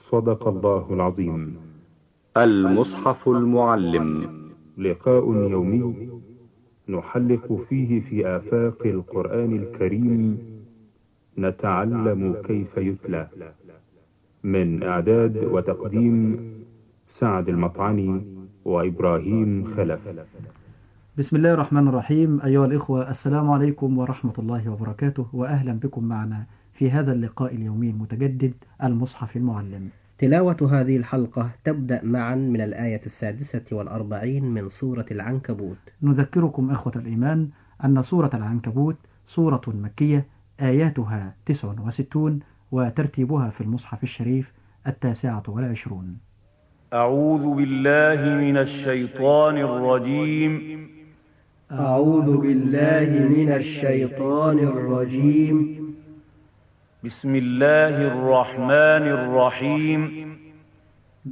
صدق الله العظيم. المصحف المعلم، لقاء يومي نحلق فيه في آفاق القرآن الكريم، نتعلم كيف يتلى. من إعداد وتقديم سعد المطعني وإبراهيم خلف. بسم الله الرحمن الرحيم. أيها الإخوة، السلام عليكم ورحمة الله وبركاته، وأهلا بكم معنا في هذا اللقاء اليومي المتجدد المصحف المعلم. تلاوة هذه الحلقة تبدأ معا من الآية 46 من سورة العنكبوت. نذكركم إخوة الإيمان أن سورة العنكبوت سورة مكية، آياتها 69، وترتيبها في المصحف الشريف 29. أعوذ بالله من الشيطان الرجيم. أعوذ بالله من الشيطان الرجيم. بسم الله الرحمن الرحيم.